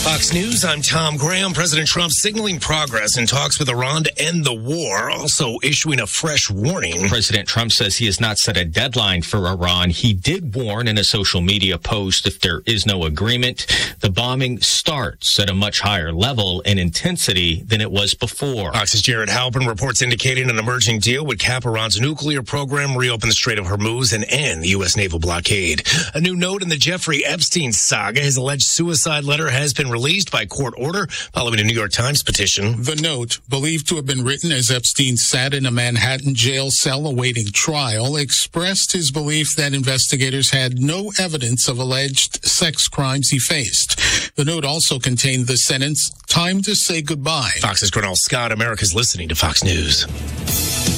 Fox News, I'm Tom Graham. President Trump signaling progress in talks with Iran to end the war, also issuing a fresh warning. President Trump says he has not set a deadline for Iran. He did warn in a social media post if there is no agreement, the bombing starts at a much higher level and intensity than it was before. Fox's Jared Halpern reports indicating an emerging deal would cap Iran's nuclear program, reopen the Strait of Hormuz, and end the U.S. naval blockade. A new note in the Jeffrey Epstein saga. His alleged suicide letter has been released by court order following a New York Times petition. The note, believed to have been written as Epstein sat in a Manhattan jail cell awaiting trial, expressed his belief that investigators had no evidence of alleged sex crimes he faced. The note also contained the sentence, "Time to say goodbye." Fox's Cornell Scott, America's listening to Fox News.